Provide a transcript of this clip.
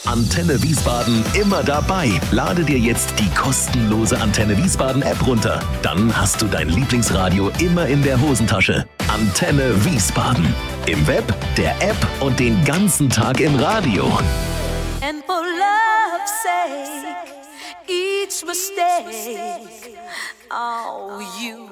Antenne Wiesbaden immer dabei. Lade dir jetzt die kostenlose Antenne Wiesbaden App runter. Dann hast du dein Lieblingsradio immer in der Hosentasche. Antenne Wiesbaden. Im Web, der App und den ganzen Tag im Radio. And for love's sake, each mistake, oh, you